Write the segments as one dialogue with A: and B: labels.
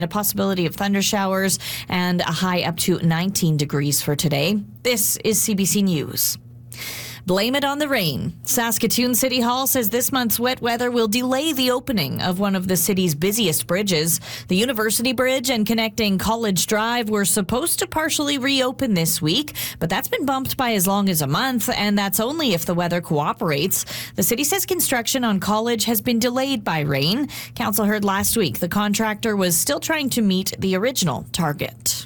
A: A possibility of thunder showers and a high up to 19 degrees for today. This is CBC News. Blame it on the rain. Saskatoon City Hall says this month's wet weather will delay the opening of one of the city's busiest bridges. The University Bridge and connecting College Drive were supposed to partially reopen this week, but that's been bumped by as long as a month, and that's only if the weather cooperates. The city says construction on College has been delayed by rain. Council heard last week the contractor was still trying to meet the original target.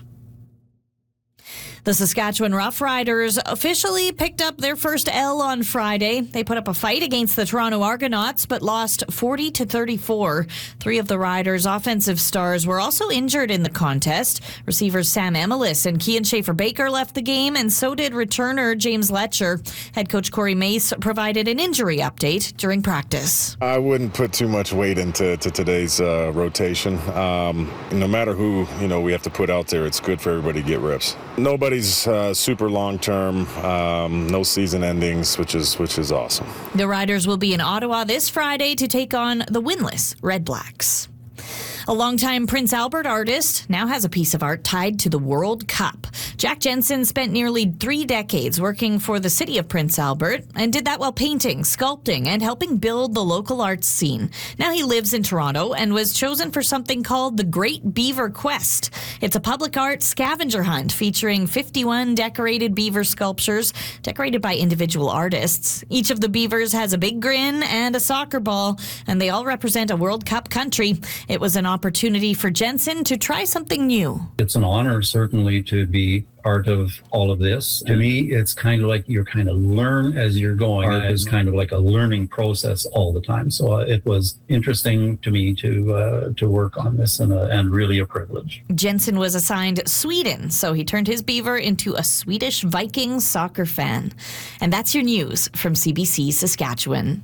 A: The Saskatchewan Roughriders officially picked up their first L on Friday. They put up a fight against the Toronto Argonauts, but lost 40-34. Three of the Riders' offensive stars were also injured in the contest. Receivers Sam Emelis and Kian Schaefer-Baker left the game, and so did returner James Letcher. Head coach Corey Mace provided an injury update during practice.
B: I wouldn't put too much weight into today's rotation. No matter who we have to put out there, it's good for everybody to get reps. Nobody's super long-term, no season endings, which is awesome.
A: The Riders will be in Ottawa this Friday to take on the winless Red Blacks. A longtime Prince Albert artist now has a piece of art tied to the World Cup. Jack Jensen spent nearly 3 decades working for the city of Prince Albert and did that while painting, sculpting, and helping build the local arts scene. Now he lives in Toronto and was chosen for something called the Great Beaver Quest. It's a public art scavenger hunt featuring 51 decorated beaver sculptures decorated by individual artists. Each of the beavers has a big grin and a soccer ball, and they all represent a World Cup country. It was an opportunity for Jensen to try something new.
C: It's an honor, certainly, to be part of all of this. To me, it's kind of like you're kind of learn as you're going. Art is kind of like a learning process all the time. So it was interesting to me to work on this and really a privilege.
A: Jensen was assigned Sweden, so he turned his beaver into a Swedish Vikings soccer fan. And that's your news from CBC Saskatchewan.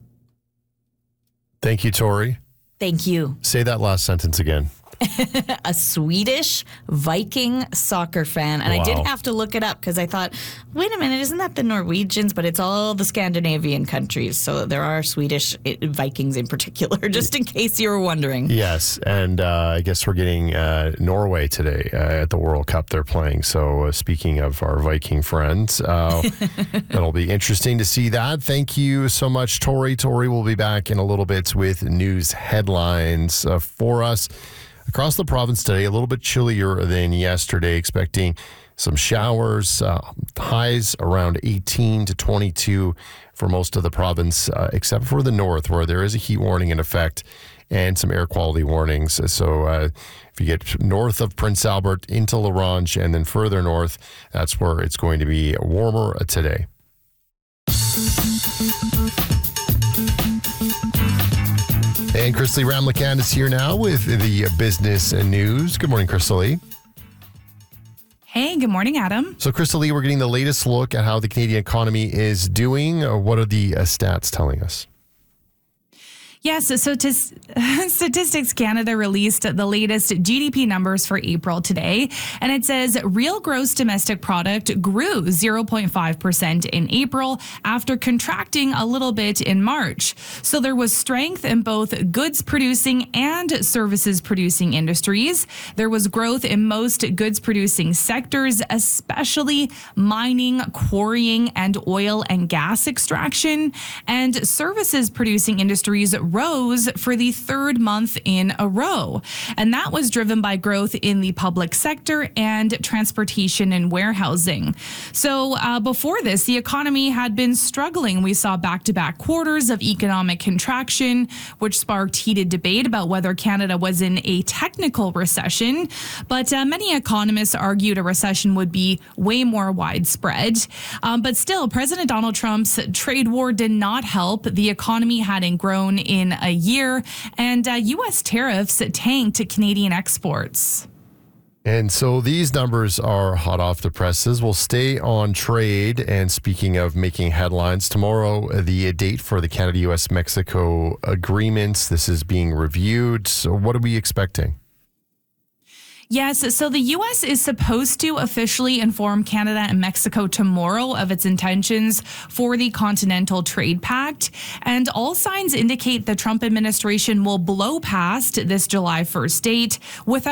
D: Thank you, Tori.
A: Thank you.
D: Say that last sentence again.
A: A Swedish Viking soccer fan. And wow. I did have to look it up because I thought, wait a minute, isn't that the Norwegians? But it's all the Scandinavian countries. So there are Swedish Vikings in particular, just in case you were wondering.
D: Yes. And I guess we're getting Norway today at the World Cup they're playing. So speaking of our Viking friends, it'll be interesting to see that. Thank you so much, Tori. Tori will be back in a little bit with news headlines for us. Across the province today, a little bit chillier than yesterday, expecting some showers, highs around 18 to 22 for most of the province, except for the north, where there is a heat warning in effect and some air quality warnings. So if you get north of Prince Albert into La Ronge and then further north, that's where it's going to be warmer today. And Chrisley Ramlakan is here now with the business and news. Good morning, Chrisley.
E: Hey, good morning, Adam.
D: So, Chrisley, we're getting the latest look at how the Canadian economy is doing. What are the stats telling us?
E: Yes, so Statistics Canada released the latest GDP numbers for April today, and it says real gross domestic product grew 0.5% in April after contracting a little bit in March. So there was strength in both goods producing and services producing industries. There was growth in most goods producing sectors, especially mining, quarrying, and oil and gas extraction, and services producing industries rose for the third month in a row. And that was driven by growth in the public sector and transportation and warehousing. So before this, the economy had been struggling. We saw back-to-back quarters of economic contraction, which sparked heated debate about whether Canada was in a technical recession. But many economists argued a recession would be way more widespread. But still, President Donald Trump's trade war did not help. The economy hadn't grown in a year, and U.S. tariffs tanked Canadian exports.
D: And so these numbers are hot off the presses. We'll stay on trade. And speaking of making headlines, tomorrow, the date for the Canada-U.S.-Mexico agreements. This is being reviewed. So what are we expecting?
E: Yes, so the U.S. is supposed to officially inform Canada and Mexico tomorrow of its intentions for the Continental Trade Pact. And all signs indicate the Trump administration will blow past this July 1st date without